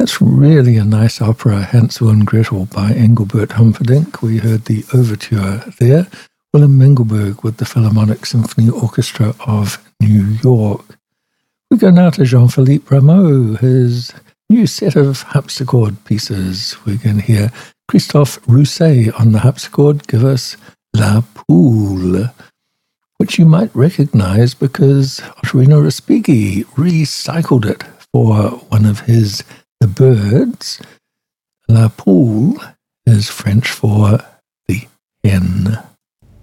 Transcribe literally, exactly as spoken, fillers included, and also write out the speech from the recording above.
That's really a nice opera, Hansel and Gretel by Engelbert Humperdinck. We heard the overture there. Willem Mengelberg with the Philharmonic Symphony Orchestra of New York. We go now to Jean-Philippe Rameau, his new set of harpsichord pieces. We're going to hear Christophe Rousset on the harpsichord give us La Poule, which you might recognize because Ottorino Respighi recycled it for one of his The Birds. La Poule is French for the hen.